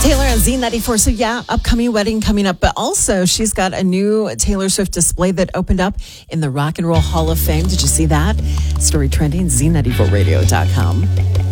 Taylor on Z94. So yeah, upcoming wedding coming up, but also she's got a new Taylor Swift display that opened up in the Rock and Roll Hall of Fame. Did you see that? Story trending, Z94radio.com.